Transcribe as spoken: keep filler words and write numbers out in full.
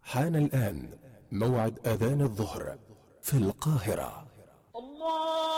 حان الآن موعد أذان الظهر في القاهرة. الله